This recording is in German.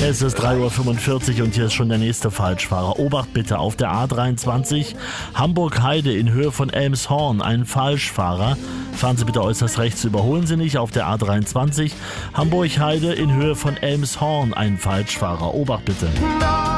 Es ist 3:45 Uhr und hier ist schon der nächste Falschfahrer. Obacht bitte, auf der A23 Hamburg-Heide in Höhe von Elmshorn, ein Falschfahrer. Fahren Sie bitte äußerst rechts, überholen Sie nicht. Auf der A23 Hamburg-Heide in Höhe von Elmshorn, ein Falschfahrer. Obacht bitte.